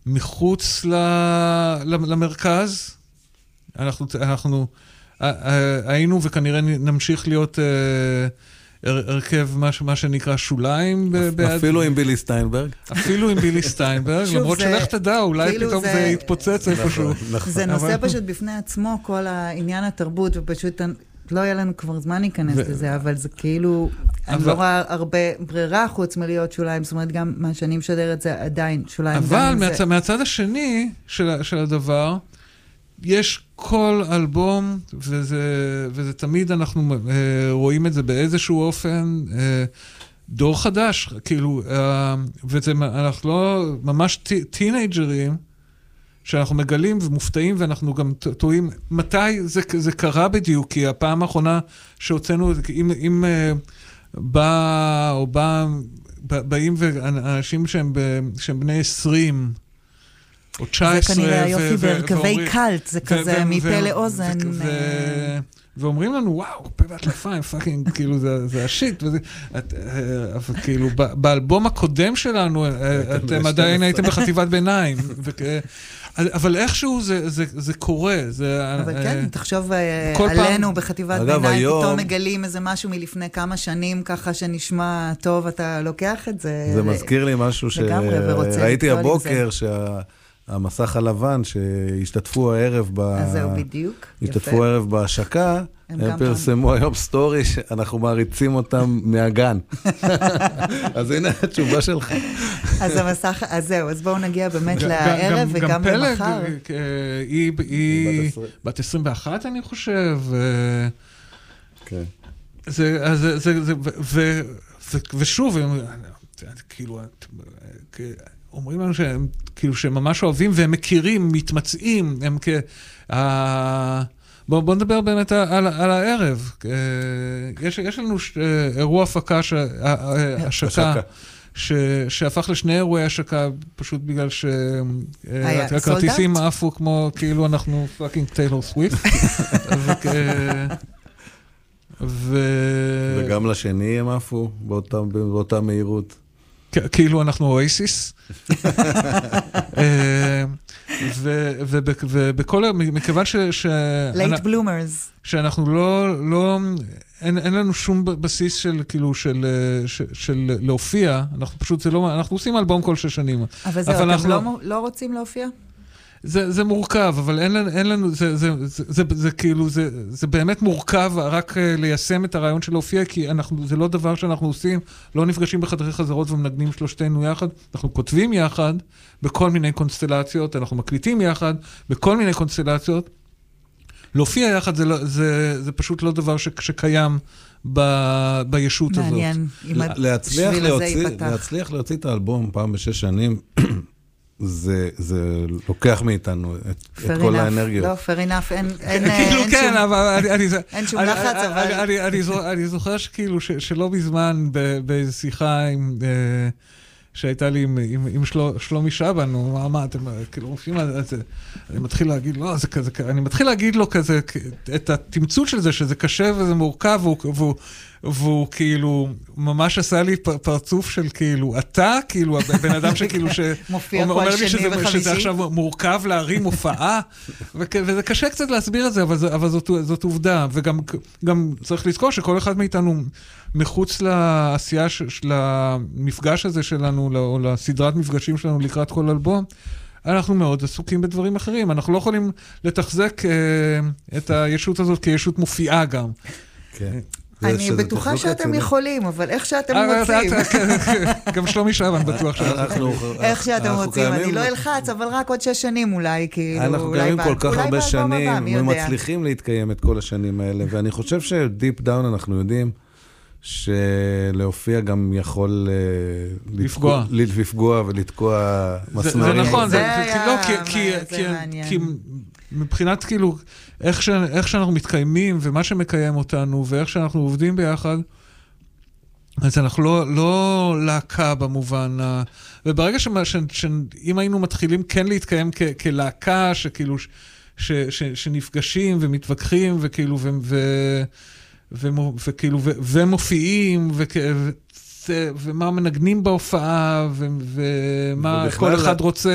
מחוץ למרכז. אנחנו היינו וכנראה נמשיך להיות הרכב מה שנקרא שוליים. אפילו עם בילי סטיינברג. אפילו עם בילי סטיינברג, למרות שלך תדע, אולי פתאום זה יתפוצץ איפשהו. זה נושא פשוט בפני עצמו, כל העניין התרבות, ופשוט לא היה לנו כבר זמן להיכנס לזה, אבל זה כאילו, אני לא רואה הרבה ברירה חוץ מלהיות שוליים, זאת אומרת, גם מה שאני משדרת זה עדיין שוליים. אבל מהצד השני של הדבר, יש כל אלבום, וזה תמיד אנחנו רואים את זה באיזשהו אופן, דור חדש, כאילו, אנחנו לא ממש טינאג'רים, שאנחנו מגלים ומופתעים, ואנחנו גם טועים, מתי זה קרה בדיוק, כי הפעם האחרונה שהוצאנו, אם באים אנשים שהם בני 20, או 19, זה כנראה יופי בהרכבי קלט, זה כזה מפה לאוזן. ואומרים לנו, וואו, פה בהטלפיים, פאקינג, כאילו זה השיט, אבל כאילו, באלבום הקודם שלנו, אתם עדיין הייתם בחטיבת ביניים, אבל איכשהו זה קורה. אבל כן, תחשוב עלינו בחטיבת ביניים, פתאום מגלים איזה משהו מלפני כמה שנים, ככה שנשמע טוב, אתה לוקח את זה. זה מזכיר לי משהו שראיתי הבוקר, המסך הלבן שהשתתפו הערב השתתפו הערב בהשקה, הם פרסמו היום סטורי שאנחנו מעריצים אותם מהגן. אז הנה התשובה שלך. אז המסך, אז זהו, אז בואו נגיע באמת לערב וגם למחר. היא בת 21 אני חושב. כן. ושוב, כאילו, אומרים לנו שהם, כאילו, שהם ממש אוהבים והם מכירים, מתמצאים, הם בואו נדבר באמת על הערב. יש לנו אירוע הפקה, השקה, שהפך לשני אירועי השקה, פשוט בגלל שהכרטיסים עפו כמו, כאילו אנחנו פאקינג טיילור סוויפט. וגם לשני הם עפו באותה מהירות. כאילו אנחנו אוייסיס. ובכל, מכיוון late bloomers. שאנחנו לא, אין לנו שום בסיס של, כאילו, של להופיע, אנחנו פשוט, זה לא, אנחנו עושים אלבום כל 6 שנים. אבל זהו, אתם לא רוצים להופיע? זה מורכב, אבל אין לנו, זה כאילו, זה באמת מורכב רק ליישם את הרעיון של להופיע, כי זה לא דבר שאנחנו עושים, לא נפגשים בחדרי חזרות ומנגנים שלושתנו יחד, אנחנו כותבים יחד בכל מיני קונסטלציות, אנחנו מקליטים יחד בכל מיני קונסטלציות, להופיע יחד זה פשוט לא דבר שקיים בישות הזאת. מעניין, להצליח להוציא את האלבום פעם ב6 שנים, זה לוקח מאיתנו את כל האנרגיות. לא, fair enough, אין שום לחץ, אבל... אני זוכר שכאילו, שלא בזמן, באיזו שיחה שהייתה לי עם שלומי שבן, מה אתם כאילו מופיעים על זה, אני מתחיל להגיד, לא, זה כזה, אני מתחיל להגיד לו כזה, את התמצות של זה, שזה קשה וזה מורכב, והוא כאילו, ממש עשה לי פרצוף של כאילו, אתה, כאילו, הבן אדם שכאילו, אומר לי שזה עכשיו מורכב להרים הופעה, וזה קשה קצת להסביר את זה, אבל זאת עובדה, וגם צריך לזכור שכל אחד מאיתנו, מחוץ לעשייה של המפגש הזה שלנו, או לסדרת מפגשים שלנו לקראת כל אלבום, אנחנו מאוד עסוקים בדברים אחרים. אנחנו לא יכולים לתחזק את הישות הזאת כישות מופיעה גם. כן. אני בטוחה שאתם יכולים, אבל איך שאתם רוצים. גם שלומי שבן בטוח שאתם. איך שאתם רוצים. אני לא אלחץ, אבל רק עוד 6 שנים אולי. אנחנו קיימים כל כך הרבה שנים, ומצליחים להתקיים את כל השנים האלה, ואני חושב שדיפ דאון אנחנו יודעים, שלהופיע גם לפגוע ולתקוע מסמרים. זה נכון, כי מבחינת כאילו, איך שאנחנו מתקיימים ומה שמקיים אותנו ואיך שאנחנו עובדים ביחד, אז אנחנו לא להקה במובן, וברגע שאם היינו מתחילים כן להתקיים כלהקה, שכאילו, שנפגשים ומתווכחים וכאילו, וכאילו, ומופיעים, ומה מנגנים בהופעה, ומה כל אחד רוצה